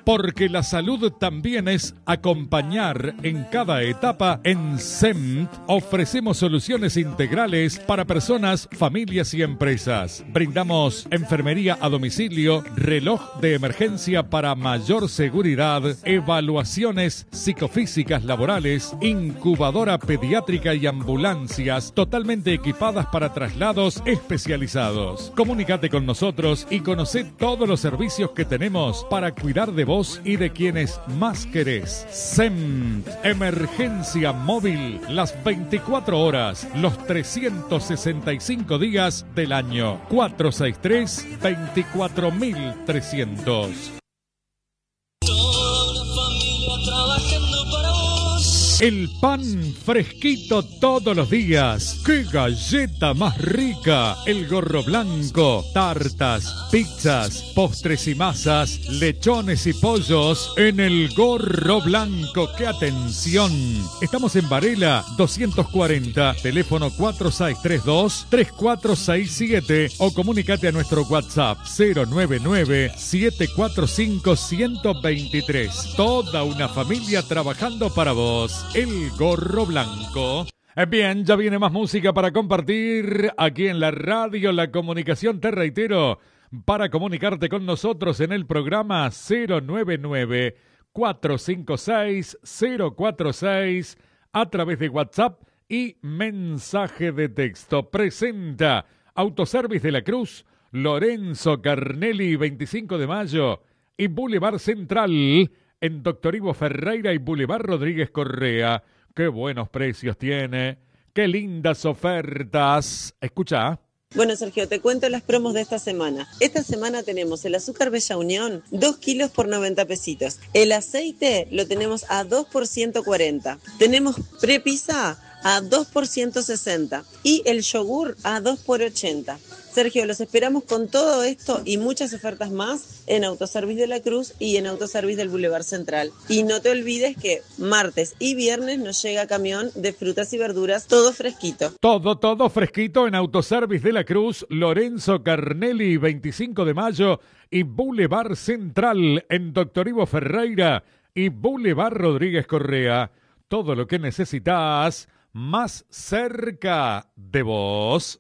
Porque la salud también es acompañar en cada etapa. En SEMT ofrecemos soluciones integrales para personas, familias y empresas. Brindamos enfermería a domicilio, reloj de emergencia para mayor seguridad, evaluaciones psicofísicas laborales, incubadora pediátrica y ambulancias totalmente equipadas para traslados especializados. Comunícate con nosotros y conoce todos los servicios que tenemos para cuidar de vos y de quienes más querés. SEMT, emergencia móvil, las 24 horas, los 365 días del año. 463-24300. El pan fresquito todos los días. ¡Qué galleta más rica! El Gorro Blanco, tartas, pizzas, postres y masas, lechones y pollos en el Gorro Blanco. ¡Qué atención! Estamos en Varela 240, teléfono 4632-3467 o comunícate a nuestro WhatsApp 099-745-123. Toda una familia trabajando para vos. El Gorro Blanco. Bien, ya viene más música para compartir aquí en la radio, la comunicación. Te reitero, para comunicarte con nosotros en el programa 099-456-046 a través de WhatsApp y mensaje de texto. Presenta Autoservice de la Cruz, Lorenzo Carnelli, 25 de mayo y Boulevard Central en Doctor Ivo Ferreira y Boulevard Rodríguez Correa. ¡Qué buenos precios tiene! ¡Qué lindas ofertas! Escucha. Bueno, Sergio, te cuento las promos de esta semana. Esta semana tenemos el azúcar Bella Unión, 2 kilos por 90 pesitos. El aceite lo tenemos a 2 por 140. Tenemos prepisa a 2 por 160. Y el yogur a 2 por 80. Sergio, los esperamos con todo esto y muchas ofertas más en Autoservice de la Cruz y en Autoservice del Boulevard Central. Y no te olvides que martes y viernes nos llega camión de frutas y verduras, todo fresquito. Todo fresquito en Autoservice de la Cruz, Lorenzo Carnelli, 25 de mayo y Boulevard Central en Doctor Ivo Ferreira y Boulevard Rodríguez Correa. Todo lo que necesitas más cerca de vos.